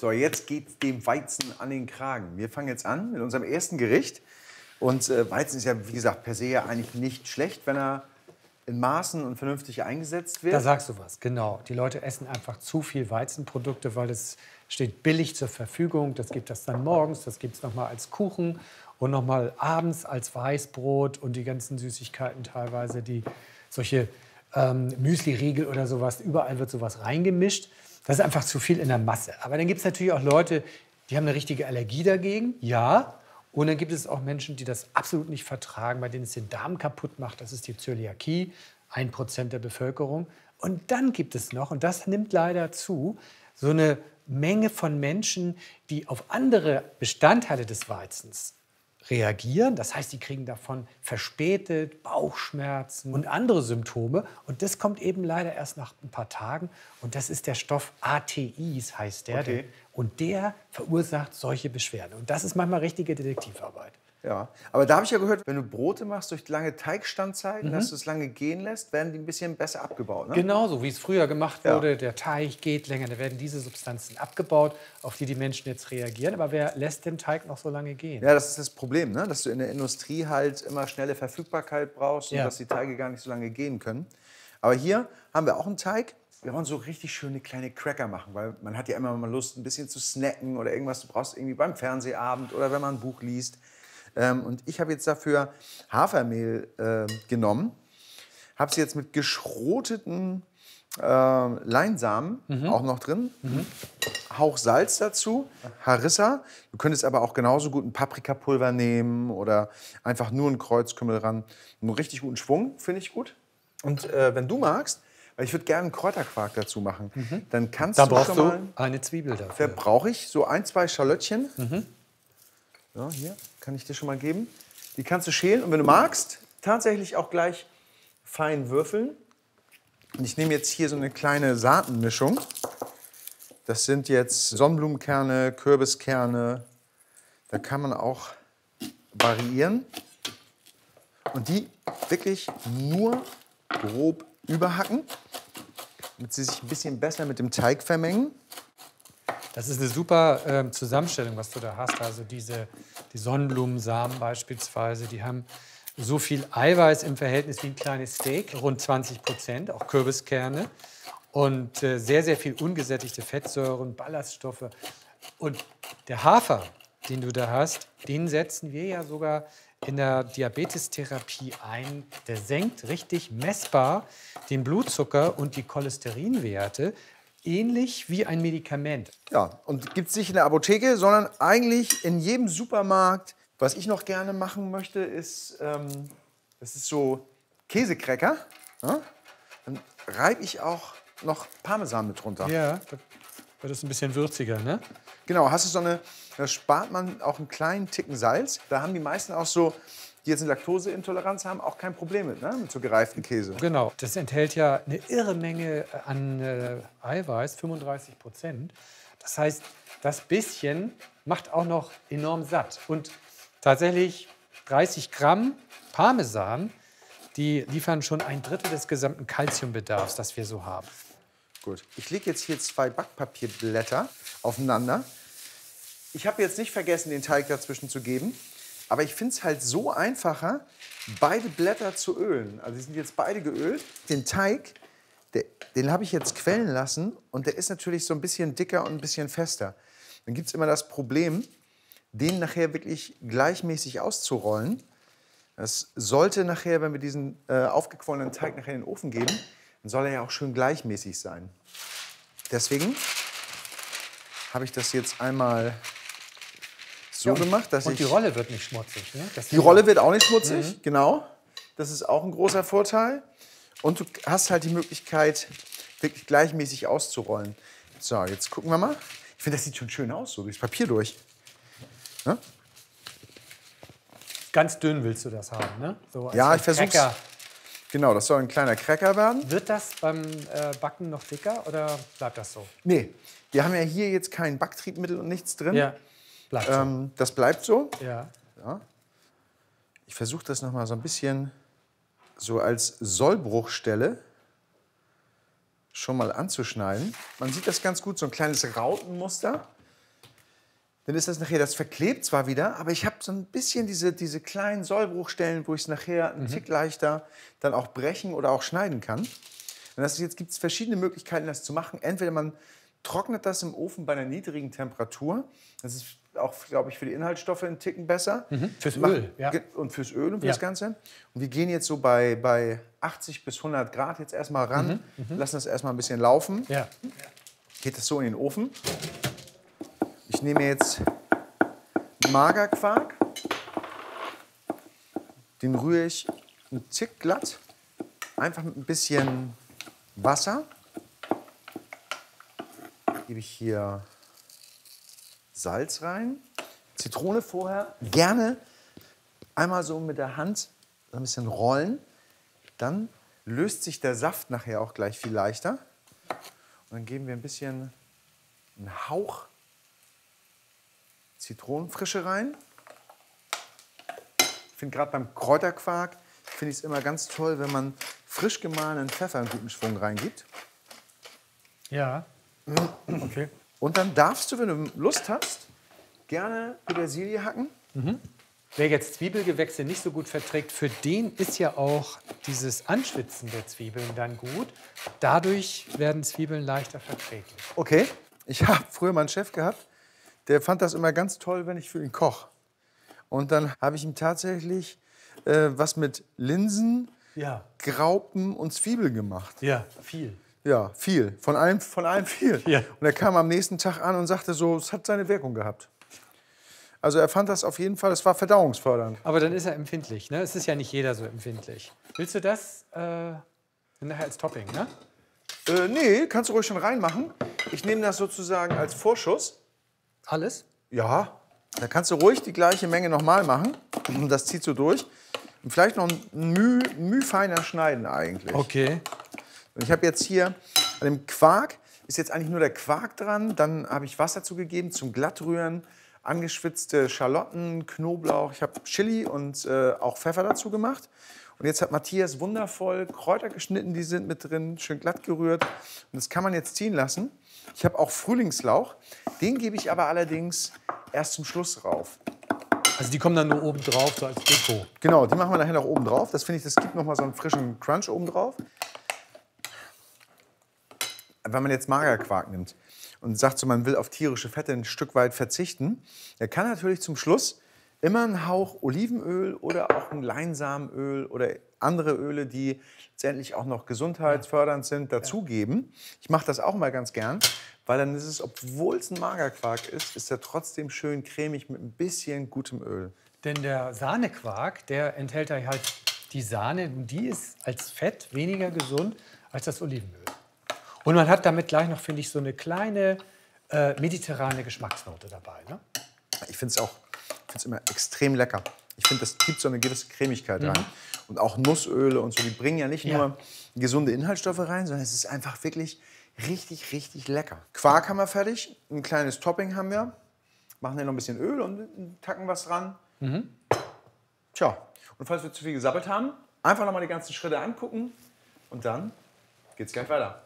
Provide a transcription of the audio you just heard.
So, jetzt geht dem Weizen an den Kragen. Wir fangen jetzt an mit unserem ersten Gericht. Und Weizen ist ja, wie gesagt, per se ja eigentlich nicht schlecht, wenn er in Maßen und vernünftig eingesetzt wird. Da sagst du was, genau. Die Leute essen einfach zu viel Weizenprodukte, weil es steht billig zur Verfügung. Das gibt es dann morgens, das gibt es nochmal als Kuchen und nochmal abends als Weißbrot und die ganzen Süßigkeiten teilweise, die solche Müsli-Riegel oder sowas, überall wird sowas reingemischt. Das ist einfach zu viel in der Masse. Aber dann gibt es natürlich auch Leute, die haben eine richtige Allergie dagegen, ja. Und dann gibt es auch Menschen, die das absolut nicht vertragen, bei denen es den Darm kaputt macht. Das ist die Zöliakie, 1% der Bevölkerung. Und dann gibt es noch, und das nimmt leider zu, so eine Menge von Menschen, die auf andere Bestandteile des Weizens reagieren. Das heißt, die kriegen davon verspätet Bauchschmerzen und andere Symptome. Und das kommt eben leider erst nach ein paar Tagen. Und das ist der Stoff ATIs, heißt der. Okay. Und der verursacht solche Beschwerden. Und das ist manchmal richtige Detektivarbeit. Ja, aber da habe ich ja gehört, wenn du Brote machst durch lange Teigstandzeiten, dass du es lange gehen lässt, werden die ein bisschen besser abgebaut. Ne? Genauso wie es früher gemacht Ja. wurde. Der Teig geht länger, da werden diese Substanzen abgebaut, auf die die Menschen jetzt reagieren. Aber wer lässt den Teig noch so lange gehen? Ja, das ist das Problem, ne? Dass du in der Industrie halt immer schnelle Verfügbarkeit brauchst und Ja. dass die Teige gar nicht so lange gehen können. Aber hier haben wir auch einen Teig. Wir wollen so richtig schöne kleine Cracker machen, weil man hat ja immer mal Lust, ein bisschen zu snacken oder irgendwas. Du brauchst irgendwie beim Fernsehabend oder wenn man ein Buch liest. Und ich habe jetzt dafür Hafermehl genommen, habe sie jetzt mit geschroteten Leinsamen auch noch drin, Hauch Salz dazu, Harissa. Du könntest aber auch genauso gut ein Paprikapulver nehmen oder einfach nur einen Kreuzkümmel ran. Einen richtig guten Schwung, finde ich gut. Und wenn du magst, weil ich würde gerne einen Kräuterquark dazu machen, dann kannst Da du brauchst schon du mal... eine Zwiebel dafür. Brauche ich so 1, 2 Schalottchen. So, hier kann ich dir schon mal geben. Die kannst du schälen und wenn du magst, tatsächlich auch gleich fein würfeln. Und ich nehme jetzt hier so eine kleine Saatenmischung. Das sind jetzt Sonnenblumenkerne, Kürbiskerne. Da kann man auch variieren. Und die wirklich nur grob überhacken, damit sie sich ein bisschen besser mit dem Teig vermengen. Das ist eine super Zusammenstellung, was du da hast. Also die Sonnenblumensamen beispielsweise, die haben so viel Eiweiß im Verhältnis wie ein kleines Steak, rund 20%, auch Kürbiskerne und sehr, sehr viel ungesättigte Fettsäuren, Ballaststoffe. Und der Hafer, den du da hast, den setzen wir ja sogar in der Diabetestherapie ein. Der senkt richtig messbar den Blutzucker und die Cholesterinwerte. Ähnlich wie ein Medikament. Ja, und gibt es nicht in der Apotheke, sondern eigentlich in jedem Supermarkt. Was ich noch gerne machen möchte, ist, das ist so Käsecracker. Ja? Dann reibe ich auch noch Parmesan mit drunter. Ja, da wird es ein bisschen würziger, ne? Genau, hast du so eine, da spart man auch einen kleinen Ticken Salz. Da haben die meisten auch so, die jetzt eine Laktoseintoleranz haben, auch kein Problem mit, ne? Mit so gereiften Käse. Genau, das enthält ja eine irre Menge an Eiweiß, 35%. Das heißt, das bisschen macht auch noch enorm satt. Und tatsächlich 30 Gramm Parmesan, die liefern schon 1/3 des gesamten Kalziumbedarfs, das wir so haben. Gut. Ich lege jetzt hier 2 Backpapierblätter aufeinander. Ich habe jetzt nicht vergessen, den Teig dazwischen zu geben. Aber ich finde es halt so einfacher, beide Blätter zu ölen. Also die sind jetzt beide geölt. Den Teig, den habe ich jetzt quellen lassen. Und der ist natürlich so ein bisschen dicker und ein bisschen fester. Dann gibt es immer das Problem, den nachher wirklich gleichmäßig auszurollen. Das sollte nachher, wenn wir diesen aufgequollenen Teig nachher in den Ofen geben, dann soll er ja auch schön gleichmäßig sein. Deswegen habe ich das jetzt einmal so gemacht, dass Und die Rolle wird nicht schmutzig. Ne? Die Rolle wird auch nicht schmutzig, genau. Das ist auch ein großer Vorteil. Und du hast halt die Möglichkeit, wirklich gleichmäßig auszurollen. So, jetzt gucken wir mal. Ich finde, das sieht schon schön aus, so durchs Papier durch. Ja? Ganz dünn willst du das haben, ne? So als Ja, ich versuche es. Cracker. Genau, das soll ein kleiner Cracker werden. Wird das beim Backen noch dicker oder bleibt das so? Nee, wir haben ja hier jetzt kein Backtriebmittel und nichts drin. Ja, bleibt so. Das bleibt so. Ja. Ich versuche das noch mal so ein bisschen so als Sollbruchstelle schon mal anzuschneiden. Man sieht das ganz gut, so ein kleines Rautenmuster. dann ist das nachher, das verklebt zwar wieder, aber ich habe so ein bisschen diese kleinen Sollbruchstellen, wo ich es nachher einen Tick leichter dann auch brechen oder auch schneiden kann. Und jetzt gibt es verschiedene Möglichkeiten, das zu machen. Entweder man trocknet das im Ofen bei einer niedrigen Temperatur. Das ist auch, glaube ich, für die Inhaltsstoffe einen Ticken besser. Fürs Öl, ja. Und fürs Öl und für Ja. das Ganze. Und wir gehen jetzt so bei 80 bis 100 Grad jetzt erstmal ran, lassen das erstmal ein bisschen laufen. Ja. Geht das so in den Ofen. Ich nehme jetzt Magerquark. Den rühre ich einen Tick glatt. Einfach mit ein bisschen Wasser. Gebe ich hier Salz rein. Zitrone vorher. Gerne einmal so mit der Hand ein bisschen rollen. Dann löst sich der Saft nachher auch gleich viel leichter. Und dann geben wir ein bisschen einen Hauch Zitronenfrische rein. Ich finde gerade beim Kräuterquark finde ich es immer ganz toll, wenn man frisch gemahlenen Pfeffer in guten Schwung reingibt. Ja. Okay. Und dann darfst du, wenn du Lust hast, gerne Petersilie hacken. Wer jetzt Zwiebelgewächse nicht so gut verträgt, für den ist ja auch dieses Anschwitzen der Zwiebeln dann gut. Dadurch werden Zwiebeln leichter verträglich. Okay. Ich habe früher mal einen Chef gehabt, der fand das immer ganz toll, wenn ich für ihn koche. Und dann habe ich ihm tatsächlich was mit Linsen, Ja. Graupen und Zwiebeln gemacht. Ja, viel. Ja, viel. Von allem viel. Ja. Und er kam am nächsten Tag an und sagte so, es hat seine Wirkung gehabt. Also er fand das auf jeden Fall, es war verdauungsfördernd. Aber dann ist er empfindlich, ne? Es ist ja nicht jeder so empfindlich. Willst du das nachher als Topping, ne? Nee, kannst du ruhig schon reinmachen. Ich nehme das sozusagen als Vorschuss. Alles? Ja, da kannst du ruhig die gleiche Menge nochmal machen. Das zieht so durch. Und vielleicht noch ein Müh feiner schneiden eigentlich. Okay. Und ich habe jetzt hier an dem Quark, ist jetzt eigentlich nur der Quark dran. Dann habe ich Wasser zugegeben zum Glattrühren, angeschwitzte Schalotten, Knoblauch. Ich habe Chili und auch Pfeffer dazu gemacht. Und jetzt hat Matthias wundervoll Kräuter geschnitten, die sind mit drin, schön glatt gerührt. Und das kann man jetzt ziehen lassen. Ich habe auch Frühlingslauch. Den gebe ich aber allerdings erst zum Schluss drauf. Also die kommen dann nur oben drauf, so als Deko. Genau, die machen wir nachher noch oben drauf. Das finde ich, das gibt noch mal so einen frischen Crunch oben drauf. Wenn man jetzt Magerquark nimmt und sagt, so, man will auf tierische Fette ein Stück weit verzichten, der kann natürlich zum Schluss immer einen Hauch Olivenöl oder auch ein Leinsamenöl oder andere Öle, die letztendlich auch noch gesundheitsfördernd sind, dazugeben. Ich mache das auch mal ganz gern, weil dann ist es, obwohl es ein Magerquark ist, ist er trotzdem schön cremig mit ein bisschen gutem Öl. Denn der Sahnequark, der enthält ja halt die Sahne, und die ist als Fett weniger gesund als das Olivenöl. Und man hat damit gleich noch, finde ich, so eine kleine mediterrane Geschmacksnote dabei. Ne? Ich finde es immer extrem lecker. Ich finde, das gibt so eine gewisse Cremigkeit rein. Und auch Nussöle und so, die bringen ja nicht nur gesunde Inhaltsstoffe rein, sondern es ist einfach wirklich richtig, richtig lecker. Quark haben wir fertig, ein kleines Topping haben wir. Machen hier noch ein bisschen Öl und tacken was dran. Tja, und falls wir zu viel gesabbelt haben, einfach noch mal die ganzen Schritte angucken und dann geht's gleich weiter.